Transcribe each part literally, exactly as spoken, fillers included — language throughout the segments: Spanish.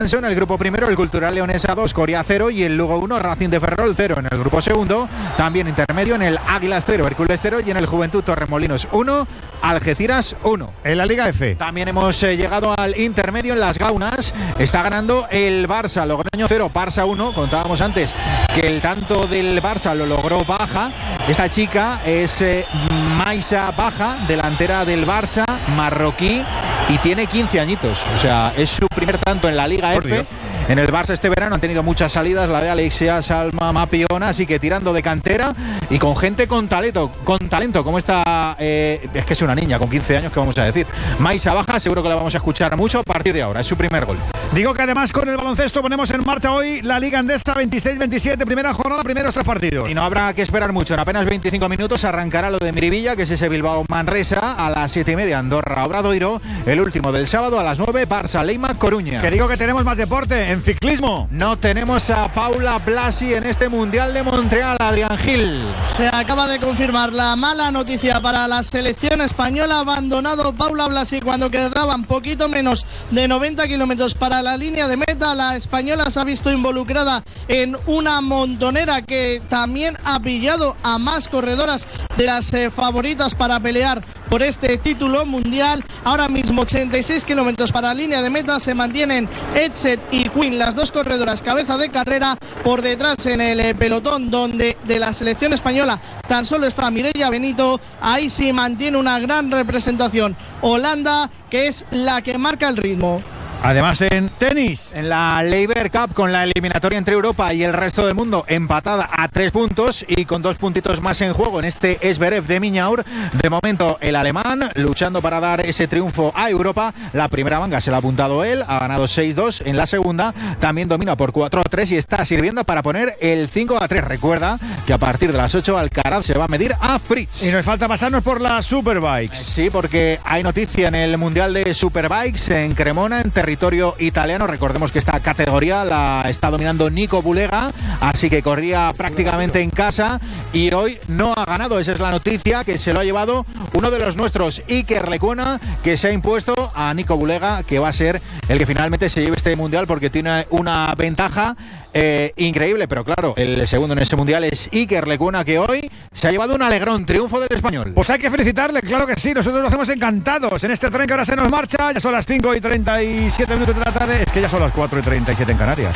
En el grupo primero, el Cultural Leonesa dos, Coria cero y el Lugo uno, Racing de Ferrol cero. En el grupo segundo, también intermedio, en el Águilas cero, Hércules cero y en el Juventud Torremolinos uno, Algeciras uno. En la Liga F también hemos eh, llegado al intermedio en las Gaunas. Está ganando el Barça, Logroño cero, Barça uno. Contábamos antes que el tanto del Barça lo logró Baja. Esta chica es eh, Maisa Baja, delantera del Barça, marroquí, y tiene quince añitos. O sea, es su primer tanto en la Liga F. Dios. En el Barça este verano han tenido muchas salidas, la de Alexia, Salma, Mapiona, así que tirando de cantera y con gente con talento, con talento, como esta, eh, es que es una niña con quince años, que vamos a decir. Maisa Baja, seguro que la vamos a escuchar mucho a partir de ahora, es su primer gol. Digo que además con el baloncesto ponemos en marcha hoy la Liga Endesa veintiséis veintisiete, primera jornada, primeros tres partidos. Y no habrá que esperar mucho, en apenas veinticinco minutos arrancará lo de Miribilla, que es ese Bilbao Manresa, a las siete y media Andorra Obradoiro, el último del sábado a las nueve, Barça Leima Coruña. Que digo que tenemos más deporte. En ciclismo no tenemos a Paula Blasi en este Mundial de Montreal, Adrián Gil. Se acaba de confirmar la mala noticia para la selección española. Abandonado Paula Blasi cuando quedaban poquito menos de noventa kilómetros para la línea de meta. La española se ha visto involucrada en una montonera que también ha pillado a más corredoras de las eh, favoritas para pelear por este título mundial. Ahora mismo ochenta y seis kilómetros para la línea de meta. Se mantienen Etset y Quinn, las dos corredoras cabeza de carrera. Por detrás en el eh, pelotón donde de la selección española tan solo está Mireia Benito. Ahí sí mantiene una gran representación Holanda, que es la que marca el ritmo. Además en tenis, en la Laver Cup, con la eliminatoria entre Europa y el resto del mundo empatada a tres puntos y con dos puntitos más en juego en este Zverev de Miñaur. De momento el alemán luchando para dar ese triunfo a Europa. La primera manga se la ha apuntado él, ha ganado seis dos. En la segunda también domina por cuatro a tres y está sirviendo para poner el cinco a tres. Recuerda que a partir de las ocho Alcaraz se va a medir a Fritz. Y nos falta pasarnos por las Superbikes. Sí, porque hay noticia en el Mundial de Superbikes en Cremona, en territorio territorio italiano. Recordemos que esta categoría la está dominando Nico Bulega, así que corría prácticamente en casa y hoy no ha ganado. Esa es la noticia, que se lo ha llevado uno de los nuestros, Iker Lecuona, que se ha impuesto a Nico Bulega, que va a ser el que finalmente se lleve este mundial porque tiene una ventaja Eh, increíble, pero claro, el segundo en ese mundial es Iker Lecuona, que hoy se ha llevado un alegrón, triunfo del español. Pues hay que felicitarle, claro que sí, nosotros lo hacemos encantados en este tren que ahora se nos marcha. Ya son las cinco y treinta y siete minutos de la tarde, es que ya son las cuatro y treinta y siete en Canarias.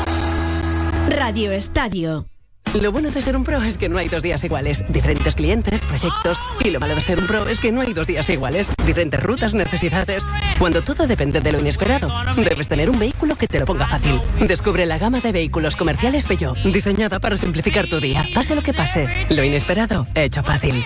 Radio Estadio. Lo bueno de ser un pro es que no hay dos días iguales. Diferentes clientes, proyectos. Y lo malo de ser un pro es que no hay dos días iguales. Diferentes rutas, necesidades. Cuando todo depende de lo inesperado, debes tener un vehículo que te lo ponga fácil. Descubre la gama de vehículos comerciales Peugeot, diseñada para simplificar tu día. Pase lo que pase, lo inesperado, hecho fácil.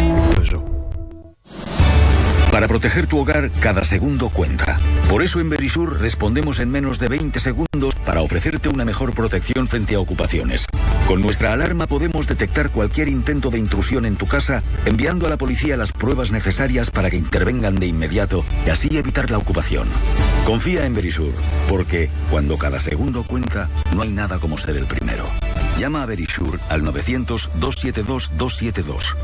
Para proteger tu hogar, cada segundo cuenta. Por eso en Verisur respondemos en menos de veinte segundos para ofrecerte una mejor protección frente a ocupaciones. Con nuestra alarma podemos detectar cualquier intento de intrusión en tu casa, enviando a la policía las pruebas necesarias para que intervengan de inmediato y así evitar la ocupación. Confía en Verisur, porque cuando cada segundo cuenta, no hay nada como ser el primero. Llama a Verisur al novecientos, doscientos setenta y dos, doscientos setenta y dos.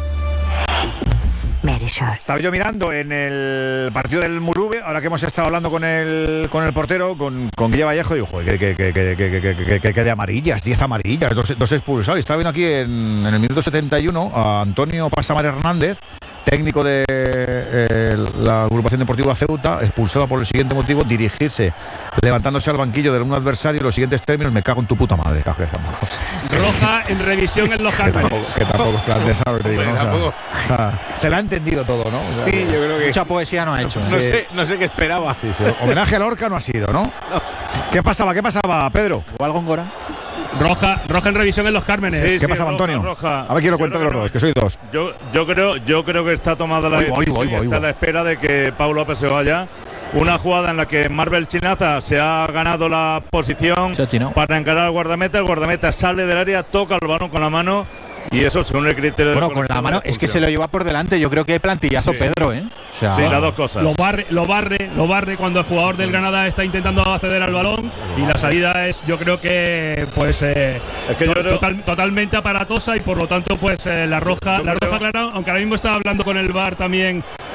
Estaba yo mirando en el partido del Murube, ahora que hemos estado hablando con el con el portero, con, con Guille Vallejo, y digo, que, que, que, que, que, que, que, que de amarillas, diez amarillas, dos, dos expulsados. Y estaba viendo aquí en, en el minuto setenta y uno a Antonio Pasamar Hernández, técnico de eh, la agrupación deportiva Ceuta, expulsado por el siguiente motivo: dirigirse levantándose al banquillo de un adversario en los siguientes términos: me cago en tu puta madre. Roja en revisión en los Cármenes. Que tampoco es plan de saber, te digo, ¿no? O sea, o sea, se la ha entendido todo, ¿no? O sea, sí, yo creo que mucha poesía no ha hecho. No, no, sé, no sé qué esperaba. Sí, sí. Homenaje a Lorca no ha sido, ¿no? no. ¿Qué pasaba? ¿Qué pasaba, Pedro? ¿O algo en Gora? Roja, roja en revisión en los Cármenes. Sí, ¿Qué sí, pasaba, roja, Antonio? Roja. A ver quién lo cuenta de los dos, que soy dos. Yo, yo, creo, yo creo que está tomada la decisión, voy, voy, voy, está a la espera de que Pau López se vaya. Una jugada en la que Marvel Chinaza se ha ganado la posición para encarar al guardameta. El guardameta sale del área, toca el balón con la mano. Y eso, según el criterio bueno, de con la mano, es que se lo lleva por delante. Yo creo que plantillazo sí. Pedro, ¿eh? O sea, sí, las dos cosas. Lo barre, lo barre, lo barre cuando el jugador del Granada está intentando acceder al balón. Y la salida es, yo creo que, pues, eh, es que yo to creo, total, totalmente aparatosa. Y por lo tanto, pues, eh, la roja, la roja clara. Aunque ahora mismo estaba hablando con el V A R también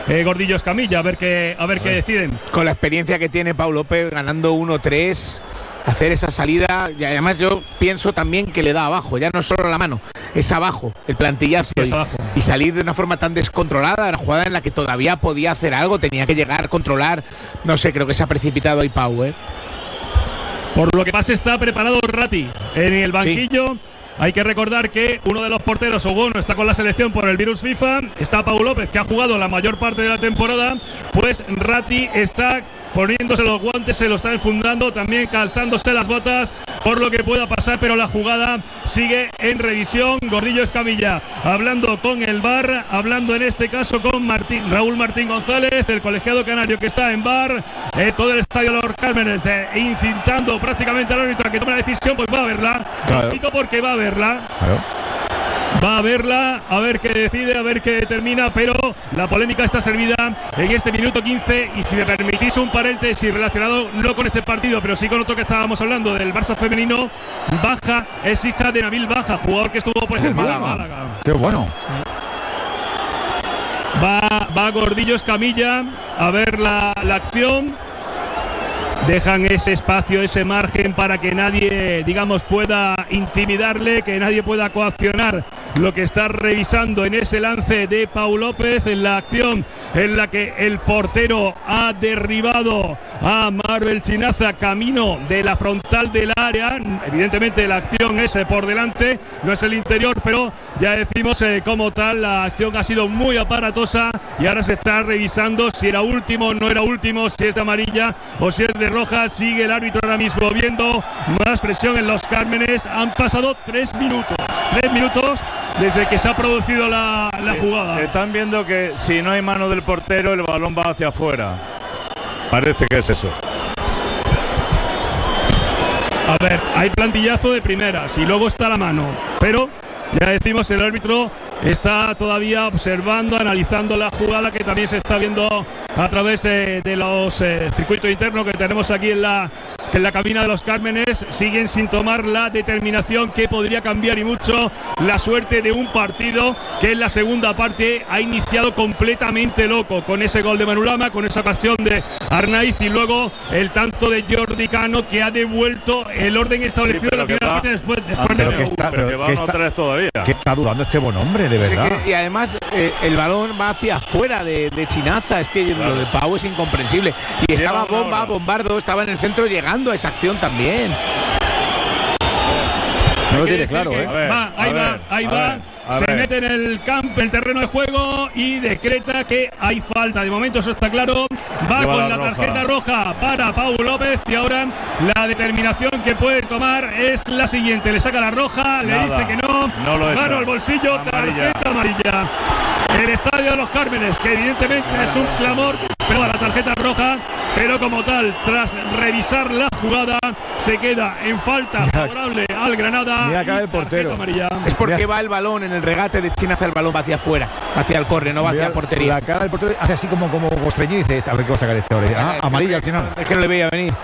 eh, Gordillo Escamilla, a ver qué, a ver qué deciden. Con la experiencia que tiene Pau López ganando uno tres, hacer esa salida, y además yo pienso también que le da abajo, ya no solo la mano, es abajo, el plantillazo, sí, es y, abajo. y salir de una forma tan descontrolada, una jugada en la que todavía podía hacer algo, tenía que llegar, controlar, no sé, creo que se ha precipitado ahí Pau, ¿eh? Por lo que pasa, está preparado Ratti en el banquillo. Sí. Hay que recordar que uno de los porteros, Hugo, no está con la selección por el virus FIFA. Está Pau López, que ha jugado la mayor parte de la temporada. Pues Ratti está poniéndose los guantes, se lo está enfundando, también calzándose las botas por lo que pueda pasar, pero la jugada sigue en revisión. Gordillo Escamilla hablando con el V A R, hablando en este caso con Martín, Raúl Martín González, el colegiado canario que está en V A R, eh, todo el estadio de los Cármenes eh, incitando prácticamente al árbitro a que tome la decisión, pues va a verla, claro. porque va a verla. Claro. Va a verla, a ver qué decide, a ver qué determina, pero la polémica está servida en este minuto quince. Y si me permitís un paréntesis relacionado no con este partido, pero sí con otro que estábamos hablando, del Barça femenino. Baja es hija de Nabil Baja, jugador que estuvo por ejemplo en Málaga. ¡Qué bueno! Va, va Gordillo Escamilla a ver la, la acción. Dejan ese espacio, ese margen para que nadie, digamos, pueda intimidarle, que nadie pueda coaccionar lo que está revisando en ese lance de Pau López, en la acción en la que el portero ha derribado a Marvel Chinaza camino de la frontal del área. Evidentemente la acción es por delante, no es el interior, pero ya decimos eh, como tal, la acción ha sido muy aparatosa y ahora se está revisando si era último, no era último, si es de amarilla o si es de roja. Sigue el árbitro ahora mismo viendo más presión en los Cármenes. Han pasado tres minutos. Tres minutos desde que se ha producido la, la jugada. Están viendo que si no hay mano del portero, el balón va hacia afuera. Parece que es eso. A ver, hay plantillazo de primeras y luego está la mano. Pero ya decimos, el árbitro está todavía observando, analizando la jugada, que también se está viendo a través eh, de los eh, circuitos internos que tenemos aquí en la, en la cabina de los Cármenes. Siguen sin tomar la determinación que podría cambiar y mucho la suerte de un partido que en la segunda parte ha iniciado completamente loco, con ese gol de Manulama, con esa ocasión de Arnaiz y luego el tanto de Jordi Cano, que ha devuelto el orden establecido en sí, la primera parte después, después ah, pero de que está, pero que va que a está, todavía. Que está dudando este buen hombre, de verdad. Sí, que, y además eh, el balón va hacia afuera de, de Chinaza. Es que claro, lo de Pau es incomprensible. Y estaba Bomba, Bombardo, estaba en el centro llegando a esa acción también. No lo tiene claro, ¿eh? Ver, va, ahí va, ver, ahí va. Ver, se ver. mete en el campo, el terreno de juego y decreta que hay falta. De momento eso está claro. Va Lleva con la, la tarjeta roja para Pau López y ahora la determinación que puede tomar es la siguiente. Le saca la roja, Nada. le dice que no. no lo Mano al bolsillo, amarilla. tarjeta amarilla. El estadio de los Cármenes, que evidentemente es un clamor, pero la tarjeta roja, pero como tal, tras revisar la jugada, se queda en falta favorable al Granada. Mira acá el portero. Es porque Mira. va el balón en el regate de Chinaza, el balón va hacia afuera, va hacia el córner, no va hacia la portería. La cara del portero hace así como como Costreño y dice, a ver qué va a sacar este ahora. Ah, amarilla al final. Es que no le veía venir.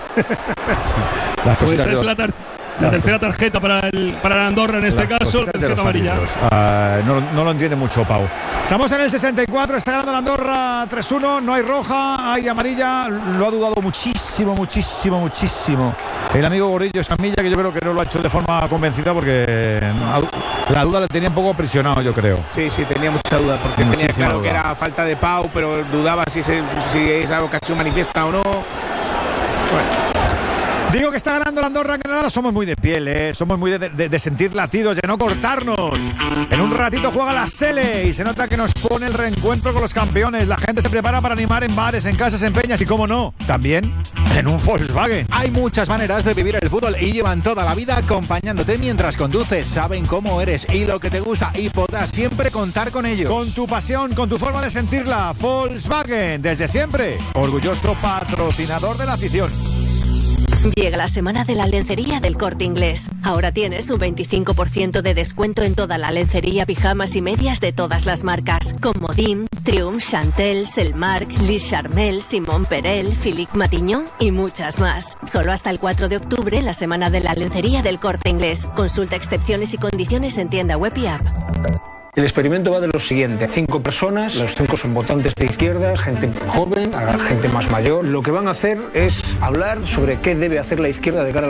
Las pues es la tarjeta. La tercera tarjeta para el para la Andorra en este caso, tarjeta amarilla. Uh, no, no lo entiende mucho Pau. Estamos en el sesenta y cuatro, está ganando la Andorra tres uno, no hay roja, hay amarilla. Lo ha dudado muchísimo, muchísimo, muchísimo el amigo Gordillo Escamilla, que yo creo que no lo ha hecho de forma convencida porque la duda le tenía un poco presionado, yo creo. Sí, sí, tenía mucha duda porque tenía claro duda. que era falta de Pau, pero dudaba si, se, si esa ocasión manifiesta o no. Bueno. Digo que está ganando la Andorra en Granada. Somos muy de piel, ¿eh? Somos muy de, de, de sentir latidos, de no cortarnos. En un ratito juega la Sele y se nota que nos pone el reencuentro con los campeones. La gente se prepara para animar en bares, en casas, en peñas y, cómo no, también en un Volkswagen. Hay muchas maneras de vivir el fútbol y llevan toda la vida acompañándote mientras conduces. Saben cómo eres y lo que te gusta y podrás siempre contar con ellos. Con tu pasión, con tu forma de sentirla. Volkswagen, desde siempre, orgulloso patrocinador de la afición. Llega la semana de la lencería del Corte Inglés. Ahora tienes un veinticinco por ciento de descuento en toda la lencería, pijamas y medias de todas las marcas. Comodín, Triumph, Chantel, Selmark, Lis Charmel, Simón Perel, Philippe Matignon y muchas más. Solo hasta el cuatro de octubre, la semana de la lencería del Corte Inglés. Consulta excepciones y condiciones en tienda web y app. El experimento va de lo siguiente: cinco personas, los cinco son votantes de izquierda, gente joven, gente más mayor. Lo que van a hacer es hablar sobre qué debe hacer la izquierda de cara a